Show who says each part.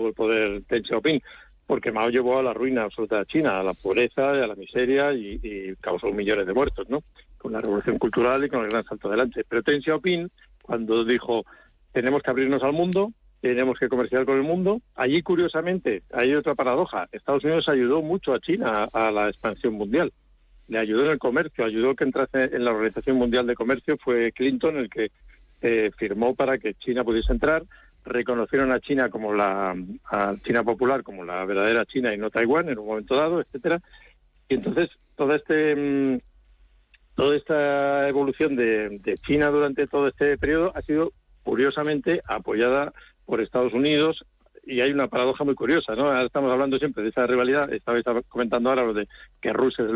Speaker 1: el poder Deng Xiaoping, porque Mao llevó a la ruina absoluta de China, a la pobreza y a la miseria y causó millones de muertos, ¿no? Con la revolución cultural y con el gran salto adelante. Pero Deng Xiaoping, cuando dijo tenemos que abrirnos al mundo, tenemos que comerciar con el mundo, allí curiosamente hay otra paradoja. Estados Unidos ayudó mucho a China a la expansión mundial. Le ayudó en el comercio, ayudó que entrase en la Organización Mundial de Comercio. Fue Clinton el que firmó para que China pudiese entrar. Reconocieron a China a China popular como la verdadera China y no Taiwán en un momento dado, etcétera. Y entonces toda esta evolución de China durante todo este periodo ha sido curiosamente apoyada por Estados Unidos. Y hay una paradoja muy curiosa, ¿no? Ahora estamos hablando siempre de esa rivalidad. Estabais comentando ahora lo de que Rusia es el